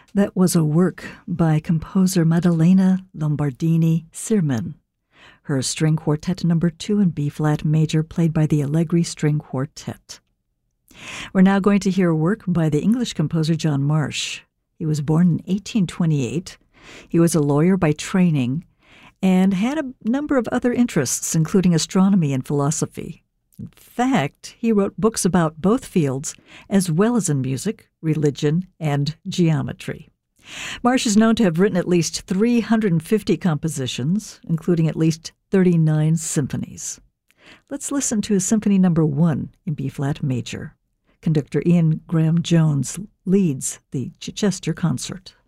That was a work by composer Maddalena Lombardini-Sirman. Her String Quartet No. 2 in B-flat major, played by the Allegri String Quartet. We're now going to hear a work by the English composer John Marsh. He was born in 1828. He was a lawyer by training and had a number of other interests, including astronomy and philosophy. In fact, he wrote books about both fields, as well as in music, religion, and geometry. Marsh is known to have written at least 350 compositions, including at least 39 symphonies. Let's listen to his Symphony No. 1 in B-flat major. Conductor Ian Graham Jones leads the Chichester Concert.